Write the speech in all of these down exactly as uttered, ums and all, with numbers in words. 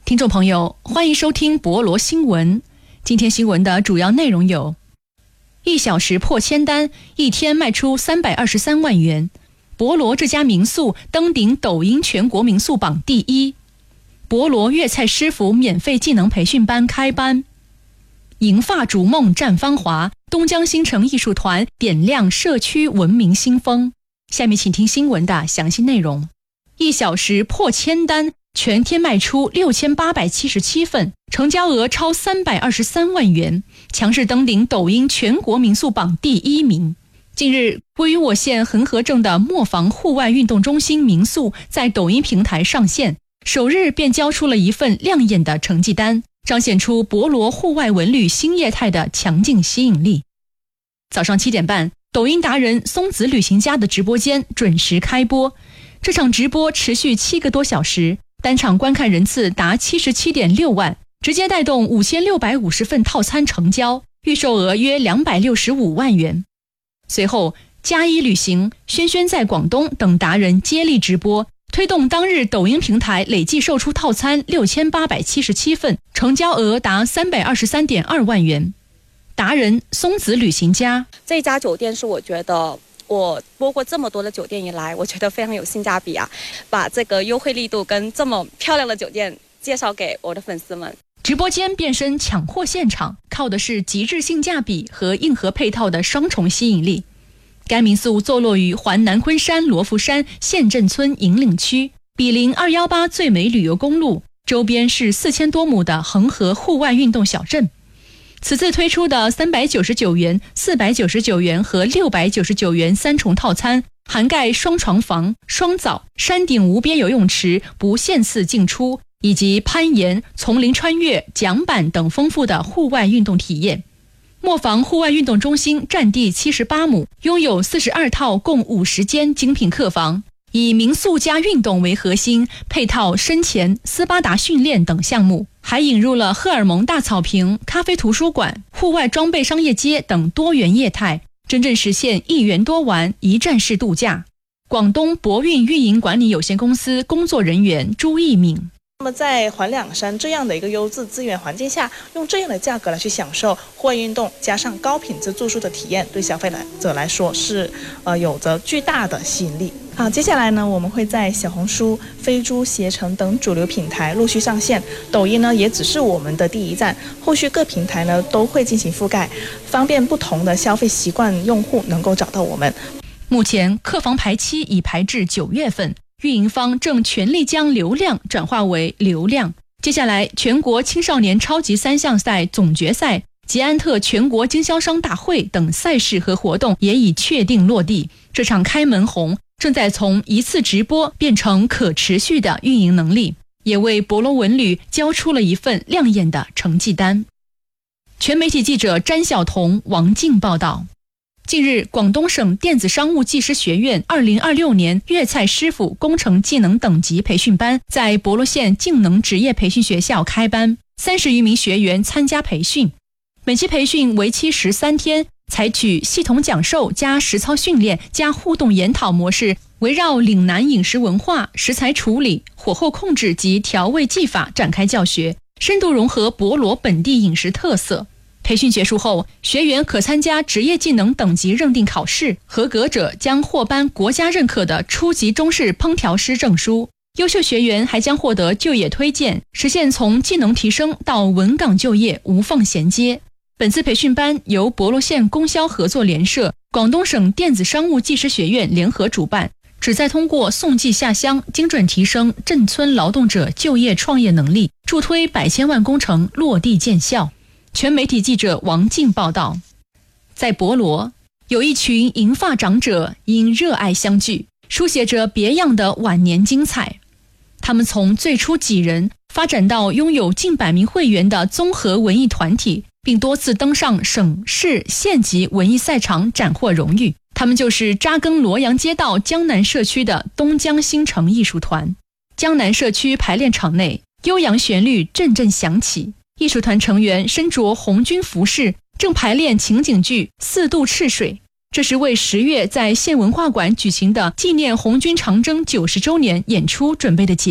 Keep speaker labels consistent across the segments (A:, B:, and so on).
A: 听众朋友，欢迎收听博罗新闻。今天新闻的主要内容有：一小时破千单，一天卖出三百二十三万元。博罗这家民宿登顶抖音全国民宿榜第一。博罗粤菜师傅免费技能培训班开班。银发逐梦绽芳华，东江新城艺术团点亮社区文明新风。下面请听新闻的详细内容。一小时破千单，全天卖出六千八百七十七份，成交额超三百二十三万元，强势登顶抖音全国民宿榜第一名。近日，位于我县恒河镇的磨坊户外运动中心民宿在抖音平台上线，首日便交出了一份亮眼的成绩单，彰显出博罗户外文旅新业态的强劲吸引力。早上七点半，抖音达人松子旅行家的直播间准时开播，这场直播持续七个多小时，单场观看人次达 七十七点六万，直接带动五千六百五十份套餐成交，预售额约两百六十五万元。随后，嘉一旅行、轩轩在广东等达人接力直播，推动当日抖音平台累计售出套餐六千八百七十七份，成交额达三百二十三点二万元。达人松子旅行家，
B: 这家酒店是我觉得我播过这么多的酒店以来，我觉得非常有性价比啊！把这个优惠力度跟这么漂亮的酒店介绍给我的粉丝们。
A: 直播间变身抢货现场，靠的是极致性价比和硬核配套的双重吸引力。该民宿坐落于环南昆山罗浮山县镇村引领区，毗邻二一八最美旅游公路，周边是四千多亩的恒河户外运动小镇。此次推出的三百九十九元、四百九十九元和六百九十九元三重套餐，涵盖双床房、双澡、山顶无边游泳池、不限次进出，以及攀岩、丛林穿越、桨板等丰富的户外运动体验。磨坊户外运动中心占地七十八亩，拥有四十二套共五十间精品客房，以民宿加运动为核心，配套深潜、斯巴达训练等项目，还引入了荷尔蒙大草坪、咖啡图书馆、户外装备商业街等多元业态，真正实现一园多玩、一站式度假。广东博运运营管理有限公司工作人员朱一敏。
C: 那么在环两山这样的一个优质资源环境下，用这样的价格来去享受户外运动，加上高品质住宿的体验，对消费者来说是呃有着巨大的吸引力。好，接下来呢，我们会在小红书、飞猪、携程等主流平台陆续上线，抖音呢也只是我们的第一站，后续各平台呢都会进行覆盖，方便不同的消费习惯用户能够找到我们。
A: 目前客房排期已排至九月份。运营方正全力将流量转化为流量。接下来，全国青少年超级三项赛总决赛、捷安特全国经销商大会等赛事和活动也已确定落地。这场开门红正在从一次直播变成可持续的运营能力，也为博罗文旅交出了一份亮眼的成绩单。全媒体记者詹晓彤、王静报道。近日，广东省电子商务技师学院二零二六年粤菜师傅工程技能等级培训班在博罗县竞能职业培训学校开班，三十余名学员参加培训。本期培训为期十三天，采取系统讲授加实操训练加互动研讨模式，围绕岭南饮食文化、食材处理、火候控制及调味技法展开教学，深度融合博罗本地饮食特色。培训结束后，学员可参加职业技能等级认定考试，合格者将获颁国家认可的初级中式烹调师证书。优秀学员还将获得就业推荐，实现从技能提升到稳岗就业无缝衔接。本次培训班由博罗县供销合作联社、广东省电子商务技师学院联合主办，旨在通过送技下乡，精准提升镇村劳动者就业创业能力，助推百千万工程落地见效。全媒体记者王静报道。在博罗，有一群银发长者因热爱相聚，书写着别样的晚年精彩。他们从最初几人发展到拥有近百名会员的综合文艺团体，并多次登上省市县级文艺赛场斩获荣誉。他们就是扎根罗阳街道江南社区的东江新城艺术团。江南社区排练场内，悠扬旋律阵阵响起，艺术团成员身着红军服饰，正排练情景剧《四渡赤水》。这是为十月在县文化馆举行的纪念红军长征九十周年演出准备的节目。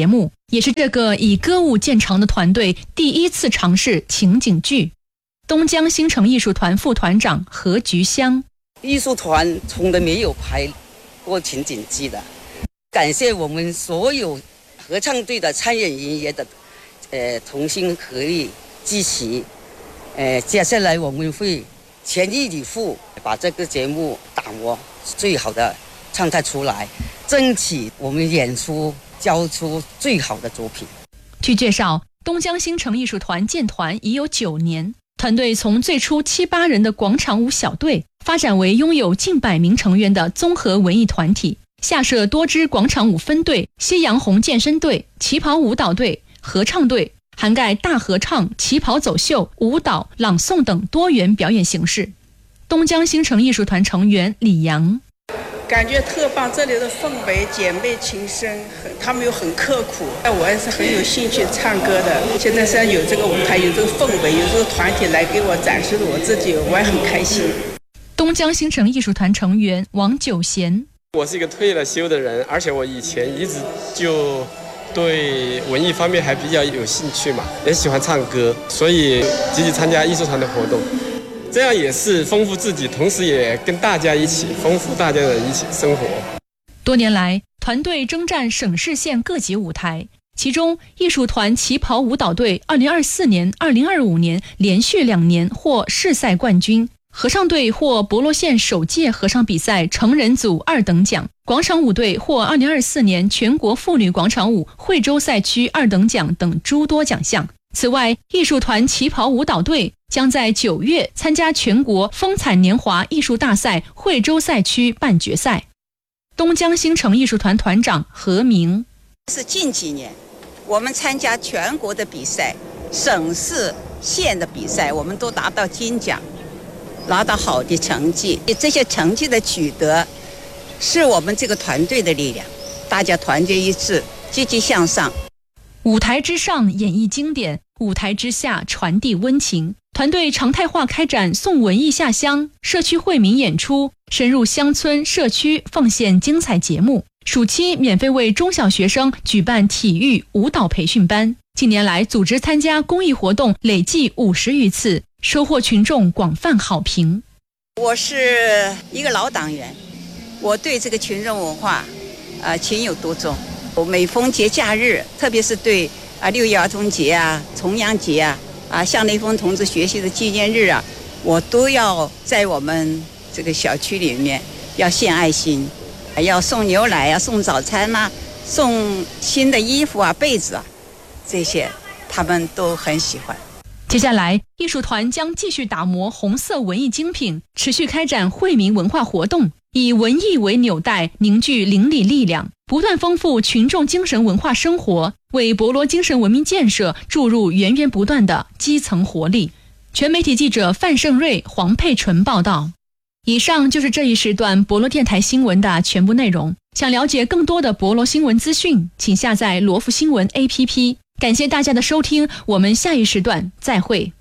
A: 也是这个以歌舞见长的团队第一次尝试情景剧。东江新城艺术团副团长何菊香，
D: 艺术团从来没有拍过情景剧的，感谢我们所有合唱队的参演人员的呃同心合力支持。呃，接下来我们会全力以赴把这个节目打磨最好的状态出来，争取我们演出交出最好的作品。
A: 据介绍，东江新城艺术团建团已有九年，团队从最初七八人的广场舞小队发展为拥有近百名成员的综合文艺团体，下设多支广场舞分队、夕阳红健身队、旗袍舞蹈队、合唱队，涵盖大合唱、旗袍走秀、舞蹈、朗诵等多元表演形式。东江新城艺术团成员李阳，
E: 感觉特棒，这里的氛围姐妹情深，他们又很刻苦，我也是很有兴趣唱歌的。现在虽然有这个舞台，有这个氛围，有这个团体来给我展示我自己，我也很开心。
A: 东江新城艺术团成员王九贤，
F: 我是一个退了休的人，而且我以前一直就对文艺方面还比较有兴趣嘛，也喜欢唱歌，所以积极参加艺术团的活动，这样也是丰富自己，同时也跟大家一起丰富大家的一起生活。
A: 多年来，团队征战省市县各级舞台，其中艺术团旗袍舞蹈队二零二四年、二零二五年连续两年获市赛冠军，合唱队获博罗县首届合唱比赛成人组二等奖，广场舞队获二零二四年全国妇女广场舞惠州赛区二等奖等诸多奖项。此外，艺术团旗袍舞蹈队将在九月参加全国风采年华艺术大赛惠州赛区半决赛。东江新城艺术团团长何明，
G: 是近几年我们参加全国的比赛、省市县的比赛，我们都拿到金奖，拿到好的成绩。这些成绩的取得是我们这个团队的力量，大家团结一致，积极向上。
A: 舞台之上演绎经典，舞台之下传递温情。团队常态化开展送文艺下乡、社区惠民演出，深入乡村社区奉献精彩节目。暑期免费为中小学生举办体育舞蹈培训班，近年来组织参加公益活动累计五十余次，收获群众广泛好评。
G: 我是一个老党员，我对这个群众文化呃情有独钟。我每逢节假日，特别是对啊六一儿童节啊、重阳节啊、啊向雷锋同志学习的纪念日啊，我都要在我们这个小区里面要献爱心，要送牛奶啊、送早餐啊、送新的衣服啊、被子啊，这些他们都很喜欢。
A: 接下来，艺术团将继续打磨红色文艺精品，持续开展惠民文化活动，以文艺为纽带，凝聚邻里力量，不断丰富群众精神文化生活，为博罗精神文明建设注入源源不断的基层活力。全媒体记者范胜瑞、黄佩纯报道。以上就是这一时段博罗电台新闻的全部内容。想了解更多的博罗新闻资讯，请下载罗浮新闻 A P P。感谢大家的收听，我们下一时段再会。